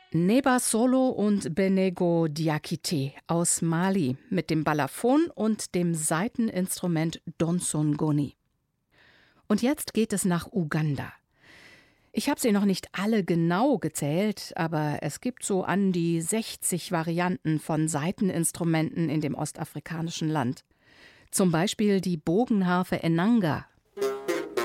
Neba Solo und Benego Diakité aus Mali mit dem Balafon und dem Saiteninstrument Donsongoni. Und jetzt geht es nach Uganda. Ich habe sie noch nicht alle genau gezählt, aber es gibt so an die 60 Varianten von Saiteninstrumenten in dem ostafrikanischen Land. Zum Beispiel die Bogenharfe Enanga